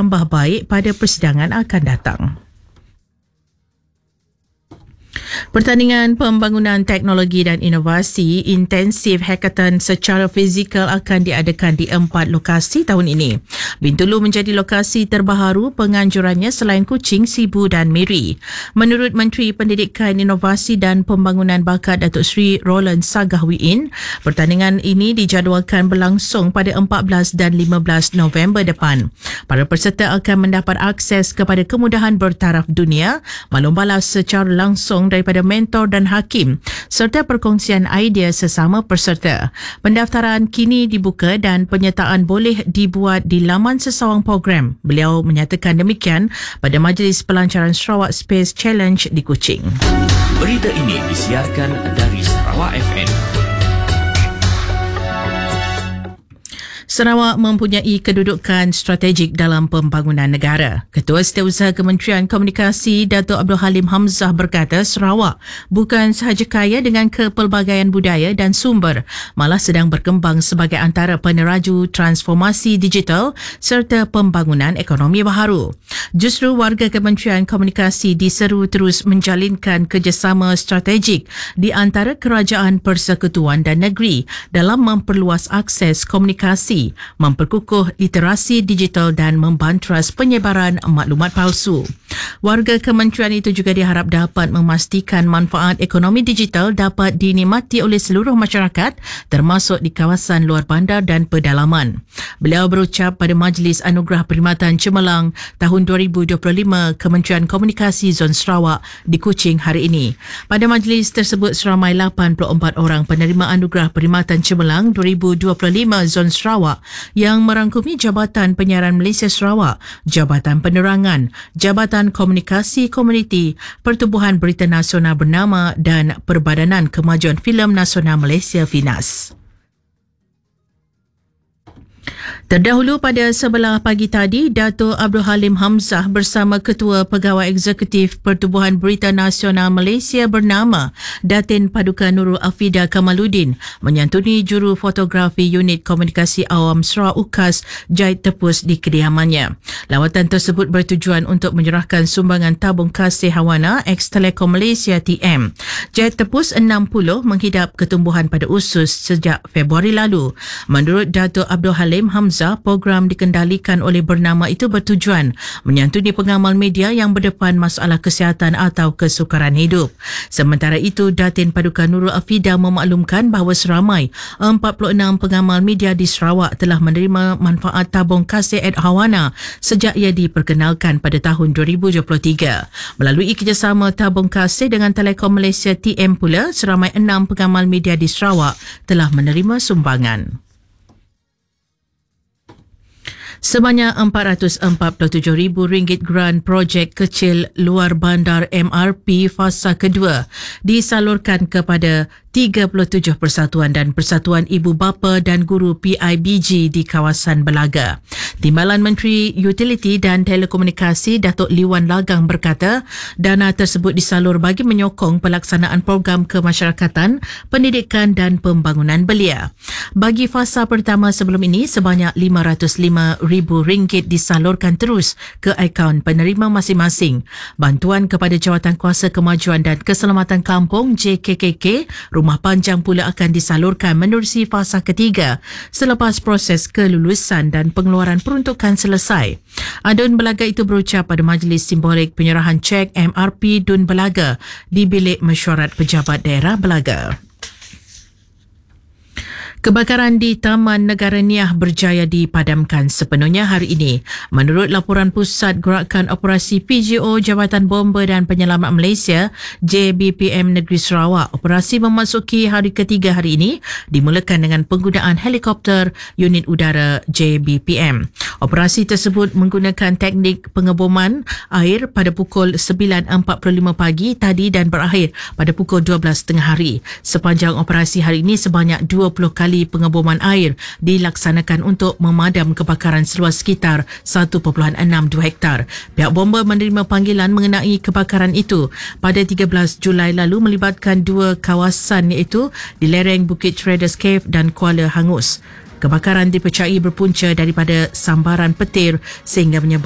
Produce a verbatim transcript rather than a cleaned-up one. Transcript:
tambah baik pada persidangan akan datang. Pertandingan pembangunan teknologi dan inovasi intensif hackathon secara fizikal akan diadakan di empat lokasi tahun ini. Bintulu menjadi lokasi terbaharu penganjurannya selain Kuching, Sibu dan Miri. Menurut Menteri Pendidikan, Inovasi dan Pembangunan Bakat Datuk Seri Roland Sagahwiin, pertandingan ini dijadualkan berlangsung pada empat belas dan lima belas November depan. Para peserta akan mendapat akses kepada kemudahan bertaraf dunia, maklum balas secara langsung daripada mentor dan hakim serta perkongsian idea sesama peserta. Pendaftaran kini dibuka dan penyertaan boleh dibuat di laman sesawang program. Beliau menyatakan demikian pada Majlis Pelancaran Sarawak Space Challenge di Kuching. Berita ini disiarkan dari Sarawak F M. Sarawak mempunyai kedudukan strategik dalam pembangunan negara. Ketua Setiausaha Kementerian Komunikasi Datuk Abdul Halim Hamzah berkata Sarawak bukan sahaja kaya dengan kepelbagaian budaya dan sumber, malah sedang berkembang sebagai antara peneraju transformasi digital serta pembangunan ekonomi baharu. Justru warga Kementerian Komunikasi diseru terus menjalinkan kerjasama strategik di antara kerajaan persekutuan dan negeri dalam memperluas akses komunikasi, memperkukuh literasi digital dan membanteras penyebaran maklumat palsu. Warga kementerian itu juga diharap dapat memastikan manfaat ekonomi digital dapat dinikmati oleh seluruh masyarakat termasuk di kawasan luar bandar dan pedalaman. Beliau berucap pada Majlis Anugerah Perkhidmatan Cemerlang tahun dua ribu dua puluh lima Kementerian Komunikasi Zon Sarawak di Kuching hari ini. Pada majlis tersebut seramai lapan puluh empat orang penerima Anugerah Perkhidmatan Cemerlang dua ribu dua puluh lima Zon Sarawak yang merangkumi Jabatan Penyiaran Malaysia Sarawak, Jabatan Penerangan, Jabatan Komunikasi Komuniti, Pertubuhan Berita Nasional Bernama dan Perbadanan Kemajuan Filem Nasional Malaysia Finas. Terdahulu pada sebelah pagi tadi, Datuk Abdul Halim Hamzah bersama Ketua Pegawai Eksekutif Pertubuhan Berita Nasional Malaysia Bernama Datin Paduka Nurul Afida Kamaluddin menyantuni juru fotografi Unit Komunikasi Awam Sarawak U K A S Jahit Tepus di kediamannya. Lawatan tersebut bertujuan untuk menyerahkan sumbangan tabung kasih hawana Ex-Telekom Malaysia T M. Jahit Tepus enam puluh menghidap ketumbuhan pada usus sejak Februari lalu. Menurut Datuk Abdul Halim Hamzah, program dikendalikan oleh Bernama itu bertujuan menyantuni pengamal media yang berdepan masalah kesihatan atau kesukaran hidup. Sementara itu, Datin Paduka Nurul Afida memaklumkan bahawa seramai empat puluh enam pengamal media di Sarawak telah menerima manfaat tabung kasih Ed Hawana sejak ia diperkenalkan pada tahun dua ribu dua puluh tiga. Melalui kerjasama tabung kasih dengan Telekom Malaysia T M pula, seramai enam pengamal media di Sarawak telah menerima sumbangan. Sebanyak empat ratus empat puluh tujuh ribu ringgit grant projek kecil luar bandar M R P fasa kedua disalurkan kepada tiga puluh tujuh persatuan dan persatuan ibu bapa dan guru P I B G di kawasan Belaga. Timbalan Menteri Utiliti dan Telekomunikasi Datuk Liwan Lagang berkata, dana tersebut disalur bagi menyokong pelaksanaan program kemasyarakatan, pendidikan dan pembangunan belia. Bagi fasa pertama sebelum ini, sebanyak lima ratus lima ribu ringgit disalurkan terus ke akaun penerima masing-masing. Bantuan kepada Jawatan Kuasa Kemajuan dan Keselamatan Kampung J K K K Rumah Panjang pula akan disalurkan menerusi fasa ketiga selepas proses kelulusan dan pengeluaran peruntukan selesai. Adun Belaga itu berucap pada majlis simbolik penyerahan cek M R P Dun Belaga di Bilik Mesyuarat Pejabat Daerah Belaga. Kebakaran di Taman Negara Niah berjaya dipadamkan sepenuhnya hari ini. Menurut laporan Pusat Gerakan Operasi P G O Jabatan Bomba dan Penyelamat Malaysia J B P M Negeri Sarawak, operasi memasuki hari ketiga hari ini dimulakan dengan penggunaan helikopter unit udara J B P M. Operasi tersebut menggunakan teknik pengeboman air pada pukul sembilan empat puluh lima pagi tadi dan berakhir pada pukul dua belas tengah hari. Sepanjang operasi hari ini, sebanyak dua puluh kali pengeboman air dilaksanakan untuk memadam kebakaran seluas sekitar satu perpuluhan enam dua hektar. Pihak bomba menerima panggilan mengenai kebakaran itu pada tiga belas Julai lalu melibatkan dua kawasan iaitu di lereng Bukit Traders Cave dan Kuala Hangus. Kebakaran dipercayai berpunca daripada sambaran petir sehingga menyebabkan